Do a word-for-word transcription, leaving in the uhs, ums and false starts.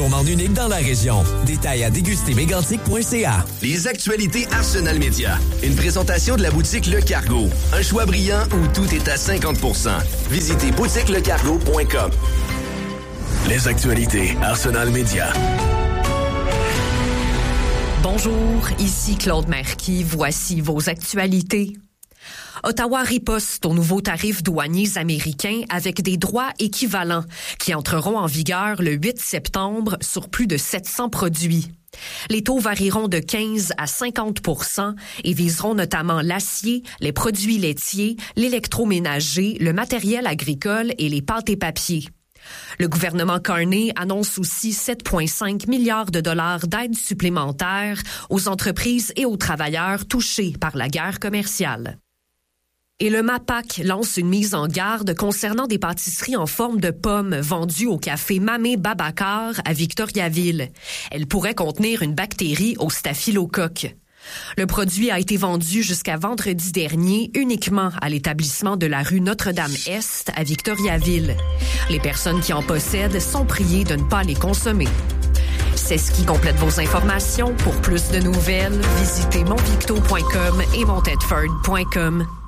gourmande unique dans la région. Détails à déguster mégantic point c a. Les actualités Arsenal Média. Une présentation de la boutique Le Cargo. Un choix brillant où tout est à cinquante pour cent. Visitez boutique le cargo point com. Les actualités Arsenal Média. Bonjour, ici Claude Marquis. Voici vos actualités. Ottawa riposte aux nouveaux tarifs douaniers américains avec des droits équivalents qui entreront en vigueur le huit septembre sur plus de sept cents produits. Les taux varieront de quinze à cinquante pour cent et viseront notamment l'acier, les produits laitiers, l'électroménager, le matériel agricole et les pâtes et papiers. Le gouvernement Carney annonce aussi sept virgule cinq milliards de dollars d'aide supplémentaires aux entreprises et aux travailleurs touchés par la guerre commerciale. Et le MAPAC lance une mise en garde concernant des pâtisseries en forme de pommes vendues au café Mamé Babacar à Victoriaville. Elles pourraient contenir une bactérie au staphylocoque. Le produit a été vendu jusqu'à vendredi dernier uniquement à l'établissement de la rue Notre-Dame-Est à Victoriaville. Les personnes qui en possèdent sont priées de ne pas les consommer. C'est ce qui complète vos informations. Pour plus de nouvelles, visitez monvicto point com et montedford point com.